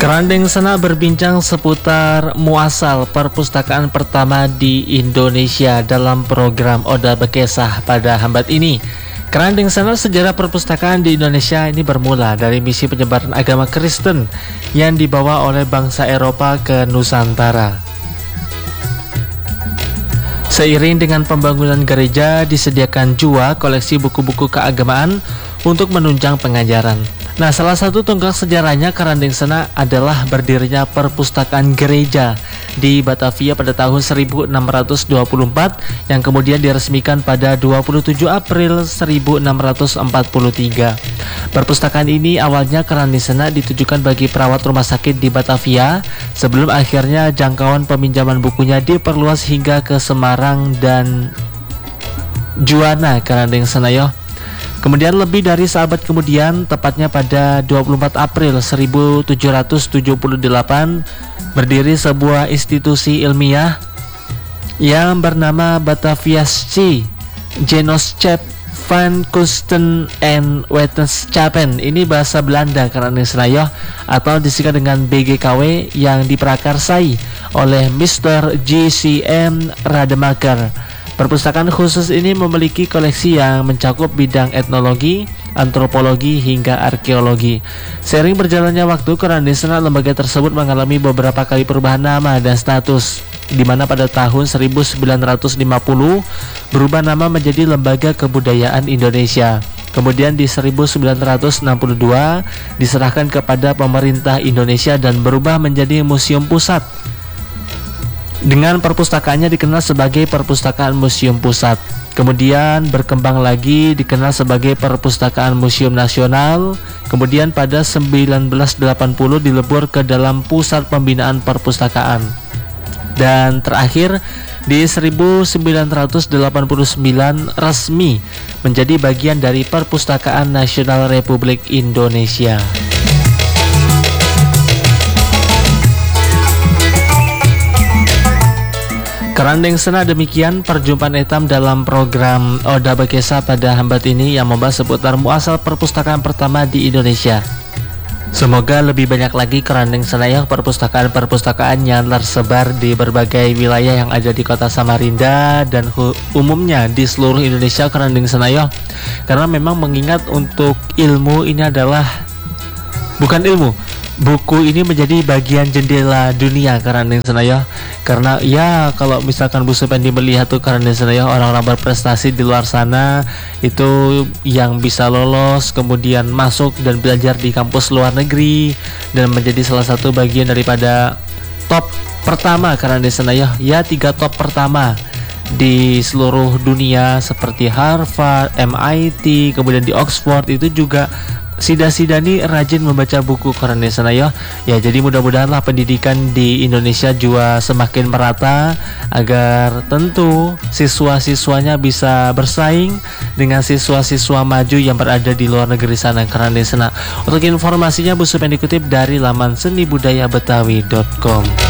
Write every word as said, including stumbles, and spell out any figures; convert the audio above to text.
Kerandeng Sena berbincang seputar muasal perpustakaan pertama di Indonesia dalam program Oda Bekesah pada Hambat ini. Kerandeng Sena sejarah perpustakaan di Indonesia ini bermula dari misi penyebaran agama Kristen yang dibawa oleh bangsa Eropa ke Nusantara. Seiring dengan pembangunan gereja, disediakan jua koleksi buku-buku keagamaan untuk menunjang pengajaran. Nah, salah satu tonggak sejarahnya Kerandeng Sena adalah berdirinya perpustakaan gereja di Batavia pada tahun seribu enam ratus dua puluh empat yang kemudian diresmikan pada dua puluh tujuh April seribu enam ratus empat puluh tiga. Perpustakaan ini awalnya Kerandeng Sena ditujukan bagi perawat rumah sakit di Batavia sebelum akhirnya jangkauan peminjaman bukunya diperluas hingga ke Semarang dan Juwana Kerandeng Sena yo. Kemudian lebih dari seabad kemudian, tepatnya pada dua puluh empat April seribu tujuh ratus tujuh puluh delapan, berdiri sebuah institusi ilmiah yang bernama Bataviasche Genootschap van Kunsten en Wetenschappen. Ini bahasa Belanda Kerandeng Sena atau disingkat dengan B G K W yang diprakarsai oleh mister G C M Rademacher. Perpustakaan khusus ini memiliki koleksi yang mencakup bidang etnologi, antropologi, hingga arkeologi. Seiring berjalannya waktu, Kerandeng Sena lembaga tersebut mengalami beberapa kali perubahan nama dan status, di mana pada tahun seribu sembilan ratus lima puluh berubah nama menjadi Lembaga Kebudayaan Indonesia. Kemudian di seribu sembilan ratus enam puluh dua diserahkan kepada pemerintah Indonesia dan berubah menjadi Museum Pusat. Dengan perpustakaannya dikenal sebagai Perpustakaan Museum Pusat. Kemudian berkembang lagi dikenal sebagai Perpustakaan Museum Nasional. Kemudian pada seribu sembilan ratus delapan puluh dilebur ke dalam Pusat Pembinaan Perpustakaan. Dan terakhir di seribu sembilan ratus delapan puluh sembilan resmi menjadi bagian dari Perpustakaan Nasional Republik Indonesia. Kerandeng Sena, demikian perjumpaan etam dalam program Oda Bekesah pada Hambat ini yang membahas seputar muasal perpustakaan pertama di Indonesia. Semoga lebih banyak lagi Kerandeng Sena ya, perpustakaan-perpustakaan yang tersebar di berbagai wilayah yang ada di kota Samarinda dan umumnya di seluruh Indonesia Kerandeng Sena ya. Karena memang mengingat untuk ilmu ini adalah bukan ilmu, buku ini menjadi bagian jendela dunia Kerandeng Sena ya. Karena ya kalau misalkan Bu Supendi melihat tuh Kerandeng Sena ya, orang-orang berprestasi di luar sana itu yang bisa lolos kemudian masuk dan belajar di kampus luar negeri dan menjadi salah satu bagian daripada top pertama Kerandeng Sena ya. Ya tiga top pertama di seluruh dunia seperti Harvard, M I T, kemudian di Oxford itu juga Sida Sidani rajin membaca buku Kerandeng Sena ya. Ya, jadi mudah-mudahanlah pendidikan di Indonesia juga semakin merata agar tentu siswa-siswanya bisa bersaing dengan siswa-siswa maju yang berada di luar negeri sana Kerandeng Sena. Untuk informasinya Bu Supendi kutip dari laman seni budaya betawi titik com.